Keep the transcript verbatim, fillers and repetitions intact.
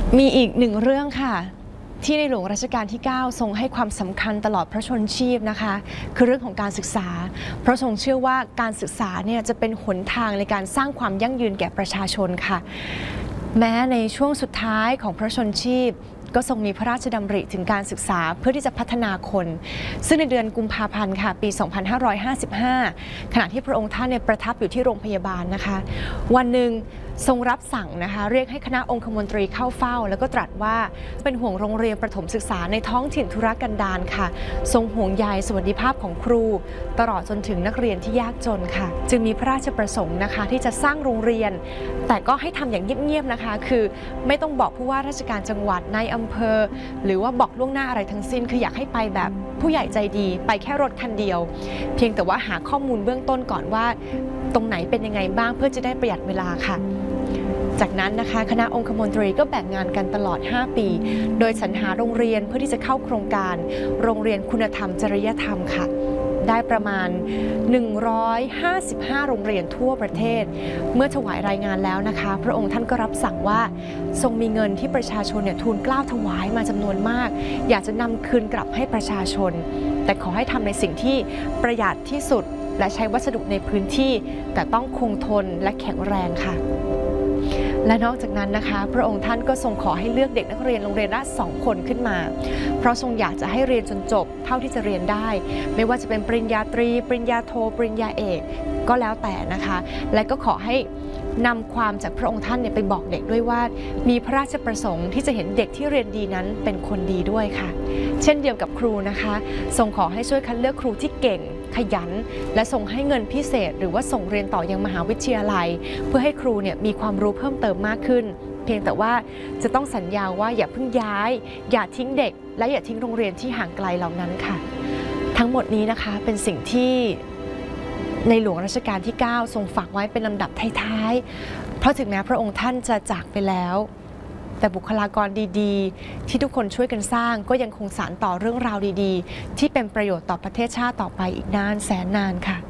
มีอีกหนึ่งเรื่องค่ะที่ในหลวงรัชกาลที่เก้าทรงให้ความสำคัญตลอดพระชนชีพนะคะคือเรื่องของการศึกษาเพราะทรงเชื่อว่าการศึกษาเนี่ยจะเป็นหนทางในการสร้างความยั่งยืนแก่ประชาชนค่ะแม้ในช่วงสุดท้ายของพระชนชีพก็ทรงมีพระราชดำริถึงการศึกษาเพื่อที่จะพัฒนาคนซึ่งในเดือนกุมภาพันธ์ค่ะปี สองพันห้าร้อยห้าสิบห้า ขณะที่พระองค์ท่านเนี่ยประทับอยู่ที่โรงพยาบาลนะคะวันหนึ่งทรงรับสั่งนะคะเรียกให้คณะองคมนตรีเข้าเฝ้าแล้วก็ตรัสว่าเป็นห่วงโรงเรียนประถมศึกษาในท้องถิ่นทุรกันดารค่ะทรงห่วงใยสวัสดิภาพของครูตลอดจนถึงนักเรียนที่ยากจนค่ะจึงมีพระราชประสงค์นะคะที่จะสร้างโรงเรียนแต่ก็ให้ทำอย่างเงียบๆนะคะคือไม่ต้องบอกผู้ว่าราชการจังหวัดในอำเภอหรือว่าบอกล่วงหน้าอะไรทั้งสิ้นคืออยากให้ไปแบบผู้ใหญ่ใจดีไปแค่รถคันเดียวเพียงแต่ว่าหาข้อมูลเบื้องต้นก่อนว่าตรงไหนเป็นยังไงบ้างเพื่อจะได้ประหยัดเวลาค่ะจากนั้นนะคะคณะองคมนตรีก็แบ่งงานกันตลอดห้าปีโดยสรรหาโรงเรียนเพื่อที่จะเข้าโครงการโรงเรียนคุณธรรมจริยธรรมค่ะได้ประมาณหนึ่งร้อยห้าสิบห้าโรงเรียนทั่วประเทศเมื่อถวายรายงานแล้วนะคะพระองค์ท่านก็รับสั่งว่าทรงมีเงินที่ประชาชนเนี่ยทูลเกล้าถวายมาจำนวนมากอยากจะนำคืนกลับให้ประชาชนแต่ขอให้ทำในสิ่งที่ประหยัดที่สุดและใช้วัสดุในพื้นที่แต่ต้องคงทนและแข็งแรงค่ะและนอกจากนั้นนะคะพระองค์ท่านก็ทรงขอให้เลือกเด็กนักเรียนโรงเรียนละสองคนขึ้นมาเพราะทรงอยากจะให้เรียนจนจบเท่าที่จะเรียนได้ไม่ว่าจะเป็นปริญญาตรีปริญญาโทปริญญาเอกก็แล้วแต่นะคะและก็ขอให้นำความจากพระองค์ท่านเนี่ยไปบอกเด็กด้วยว่ามีพระราชประสงค์ที่จะเห็นเด็กที่เรียนดีนั้นเป็นคนดีด้วยค่ะเช่นเดียวกับครูนะคะทรงขอให้ช่วยคัดเลือกครูที่เก่งขยันและส่งให้เงินพิเศษหรือว่าส่งเรียนต่อยังมหาวิทยาลัยเพื่อให้ครูเนี่ยมีความรู้เพิ่มเติมมากขึ้นเพียงแต่ว่าจะต้องสัญญาว่าอย่าเพิ่งย้ายอย่าทิ้งเด็กและอย่าทิ้งโรงเรียนที่ห่างไกลเหล่านั้นค่ะทั้งหมดนี้นะคะเป็นสิ่งที่ในหลวงรัชกาลที่เก้าทรงฝากไว้เป็นลำดับท้ายๆเพราะถึงแม้พระองค์ท่านจะจากไปแล้วแต่บุคลากรดีๆที่ทุกคนช่วยกันสร้างก็ยังคงสานต่อเรื่องราวดีๆที่เป็นประโยชน์ต่อประเทศชาติต่อไปอีกนานแสนนานค่ะ